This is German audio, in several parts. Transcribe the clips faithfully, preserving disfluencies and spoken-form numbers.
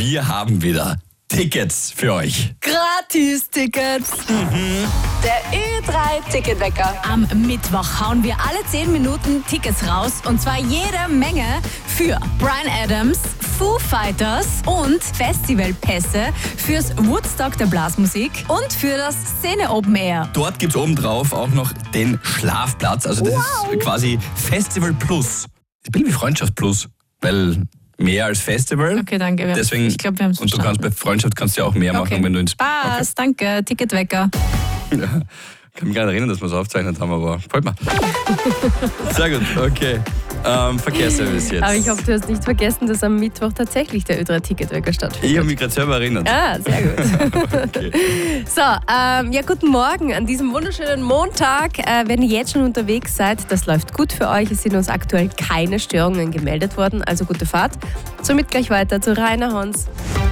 wir haben wieder Tickets für euch. Gratis-Tickets. Mhm. Der Ö drei Ticketwecker. Am Mittwoch hauen wir alle zehn Minuten Tickets raus. Und zwar jede Menge für Bryan Adams, Foo Fighters und Festivalpässe fürs Woodstock der Blasmusik und für das Szene Open Air. Dort gibt es obendrauf auch noch den Schlafplatz. Also das wow. ist quasi Festival Plus. Ich bin wie Freundschaft Plus, weil mehr als Festival. Okay, danke. Deswegen, ich glaube, wir haben es Und du kannst bei Freundschaft kannst du ja auch mehr okay. machen, wenn du ins... Spaß, okay. danke. Ticketwecker. Ja, ich kann mich gar nicht erinnern, dass wir es aufgezeichnet haben, aber freut mich. Sehr gut, okay. Ähm, Verkehrsservice jetzt. Aber ich hoffe, du hast nicht vergessen, dass am Mittwoch tatsächlich der Ö drei Ticketwecker stattfindet. Ich habe mich gerade selber erinnert. Ah, sehr gut. Okay. So, ähm, ja, guten Morgen an diesem wunderschönen Montag. Äh, wenn ihr jetzt schon unterwegs seid, das läuft gut für euch. Es sind uns aktuell keine Störungen gemeldet worden, also gute Fahrt. Somit gleich weiter zu Rainer Hans.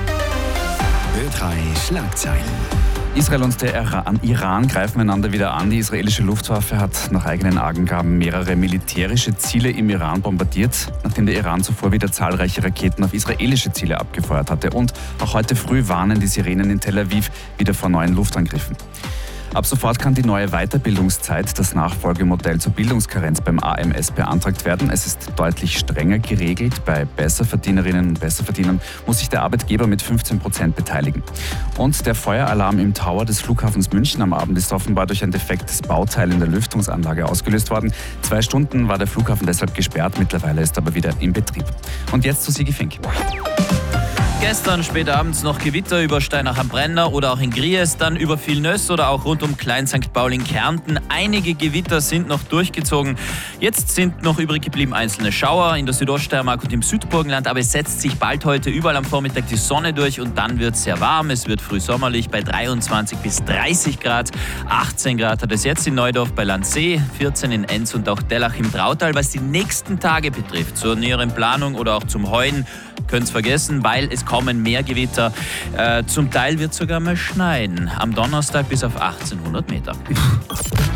Ö drei Schlagzeilen. Israel und der Iran greifen einander wieder an. Die israelische Luftwaffe hat nach eigenen Angaben mehrere militärische Ziele im Iran bombardiert, nachdem der Iran zuvor wieder zahlreiche Raketen auf israelische Ziele abgefeuert hatte. Und auch heute früh warnen die Sirenen in Tel Aviv wieder vor neuen Luftangriffen. Ab sofort kann die neue Weiterbildungszeit, das Nachfolgemodell zur Bildungskarenz beim A M S, beantragt werden. Es ist deutlich strenger geregelt. Bei Besserverdienerinnen und Besserverdienern muss sich der Arbeitgeber mit fünfzehn Prozent beteiligen. Und der Feueralarm im Tower des Flughafens München am Abend ist offenbar durch ein defektes Bauteil in der Lüftungsanlage ausgelöst worden. Zwei Stunden war der Flughafen deshalb gesperrt, mittlerweile ist aber wieder in Betrieb. Und jetzt zu Sigi Fink. Gestern spät abends noch Gewitter über Steinach am Brenner oder auch in Gries, dann über Vilnöss oder auch rund um Klein Sankt Paul in Kärnten. Einige Gewitter sind noch durchgezogen. Jetzt sind noch übrig geblieben einzelne Schauer in der Südoststeiermark und im Südburgenland, aber es setzt sich bald heute überall am Vormittag die Sonne durch und dann wird es sehr warm. Es wird früh sommerlich bei dreiundzwanzig bis dreißig Grad. achtzehn Grad hat es jetzt in Neudorf bei Landsee, vierzehn in Enz und auch Dellach im Trautal. Was die nächsten Tage betrifft, zur näheren Planung oder auch zum Heuen, könnt es vergessen, weil es kommen mehr Gewitter. Äh, zum Teil wird es sogar mal schneien. Am Donnerstag bis auf achtzehnhundert Meter.